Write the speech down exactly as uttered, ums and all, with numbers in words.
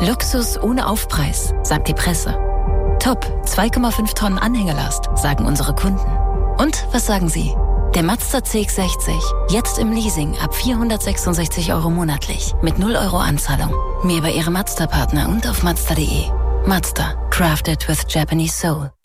Luxus ohne Aufpreis, sagt die Presse. Top, zwei Komma fünf Tonnen Anhängelast, sagen unsere Kunden. Und was sagen Sie? Der Mazda C X sechzig, jetzt im Leasing ab vierhundertsechsundsechzig Euro monatlich, mit null Euro Anzahlung. Mehr bei Ihrem Mazda-Partner und auf Mazda punkt de. Mazda, crafted with Japanese soul.